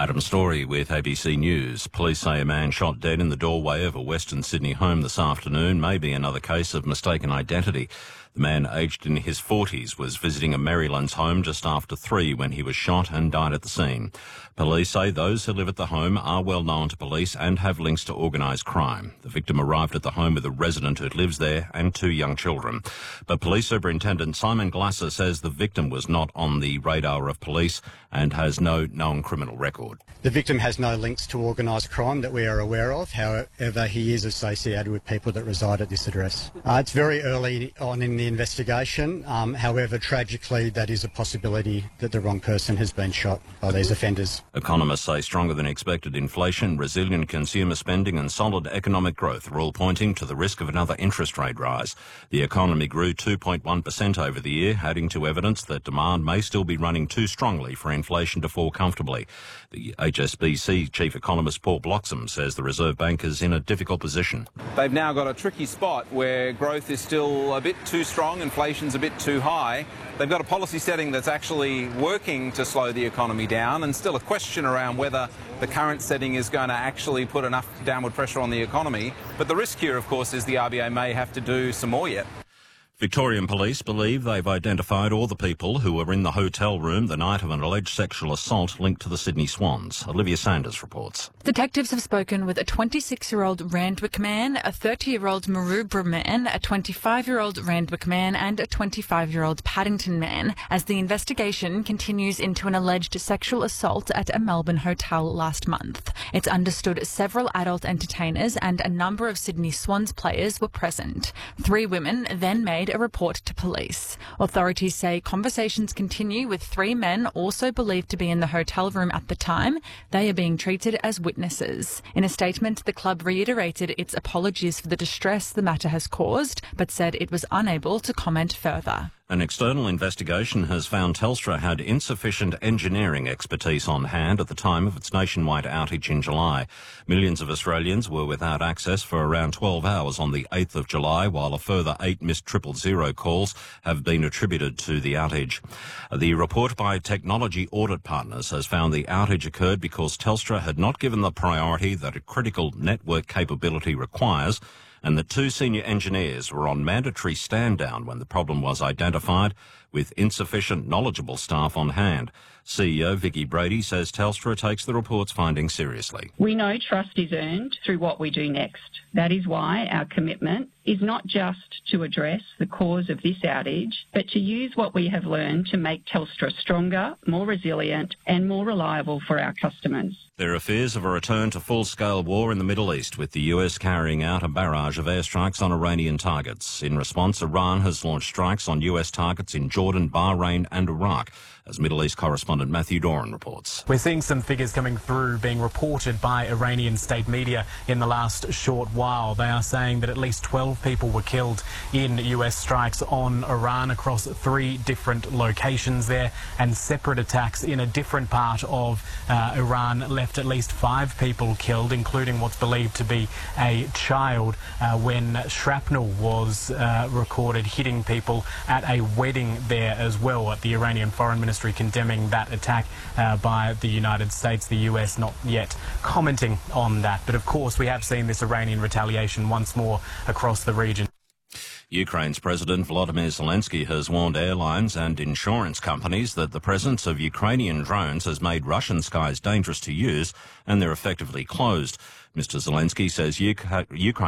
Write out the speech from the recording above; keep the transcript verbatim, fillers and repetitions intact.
Adam Story with A B C News. Police say a man shot dead in the doorway of a Western Sydney home this afternoon may be another case of mistaken identity. The man, aged in his forties, was visiting a Marylands home just after three when he was shot and died at the scene. Police say those who live at the home are well known to police and have links to organised crime. The victim arrived at the home with a resident who lives there and two young children. But Police Superintendent Simon Glasser says the victim was not on the radar of police and has no known criminal record. The victim has no links to organised crime that we are aware of. However, he is associated with people that reside at this address. Uh, it's very early on in the investigation. Um, however, tragically, that is a possibility that the wrong person has been shot by these offenders. Economists say stronger than expected inflation, resilient consumer spending and solid economic growth are all pointing to the risk of another interest rate rise. The economy grew two point one percent over the year, adding to evidence that demand may still be running too strongly for inflation to fall comfortably. The H S B C Chief Economist Paul Bloxham says the Reserve Bank is in a difficult position. They've now got a tricky spot where growth is still a bit too strong, inflation's a bit too high. They've got a policy setting that's actually working to slow the economy down, and still a question around whether the current setting is going to actually put enough downward pressure on the economy. But the risk here, of course, is the R B A may have to do some more yet. Victorian police believe they've identified all the people who were in the hotel room the night of an alleged sexual assault linked to the Sydney Swans. Olivia Sanders reports. Detectives have spoken with a twenty-six-year-old Randwick man, a thirty-year-old Maroubra man, a twenty-five-year-old Randwick man and a twenty-five-year-old Paddington man as the investigation continues into an alleged sexual assault at a Melbourne hotel last month. It's understood several adult entertainers and a number of Sydney Swans players were present. Three women then made a report to police. Authorities say conversations continue with three men also believed to be in the hotel room at the time. They are being treated as witnesses. In a statement, the club reiterated its apologies for the distress the matter has caused, but said it was unable to comment further. An external investigation has found Telstra had insufficient engineering expertise on hand at the time of its nationwide outage in July. Millions of Australians were without access for around twelve hours on the eighth of July, while a further eight missed triple zero calls have been attributed to the outage. The report by Technology Audit Partners has found the outage occurred because Telstra had not given the priority that a critical network capability requires, and the two senior engineers were on mandatory stand-down when the problem was identified, with insufficient knowledgeable staff on hand. C E O Vicki Brady says Telstra takes the report's findings seriously. We know trust is earned through what we do next. That is why our commitment is not just to address the cause of this outage, but to use what we have learned to make Telstra stronger, more resilient and more reliable for our customers. There are fears of a return to full-scale war in the Middle East, with the U S carrying out a barrage of airstrikes on Iranian targets. In response, Iran has launched strikes on U S targets in Jordan, Bahrain and Iraq, as Middle East correspondent Matthew Doran reports. We're seeing some figures coming through being reported by Iranian state media in the last short while. They are saying that at least twelve people were killed in U S strikes on Iran across three different locations there, and separate attacks in a different part of uh, Iran left at least five people killed, including what's believed to be a child, uh, when shrapnel was uh, recorded hitting people at a wedding there as well. At the Iranian Foreign Ministry condemning that attack uh, by the United States, the U S not yet commenting on that. But of course we have seen this Iranian retaliation once more across the region. Ukraine's President Volodymyr Zelensky has warned airlines and insurance companies that the presence of Ukrainian drones has made Russian skies dangerous to use and they're effectively closed. Mister Zelensky says Ukraine